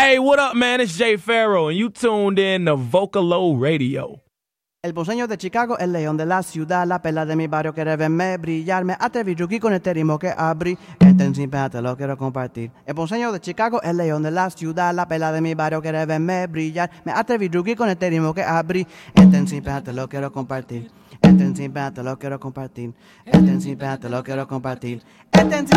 Hey, what up, man? It's Jay Farrow, and you tuned in to Vocalo Radio. El ponceño de Chicago, el león de la ciudad, la perla de mi barrio quiere verme brillar. Me atreví yuki con este ritmo que abrí. Entonces, te lo quiero compartir. El ponceño de Chicago, el león de la ciudad, la perla de mi barrio quiere verme brillar. Me atreví yuki con este ritmo que abrí. Entonces, te lo quiero compartir. Entonces, te lo quiero compartir. Entonces, te lo quiero compartir.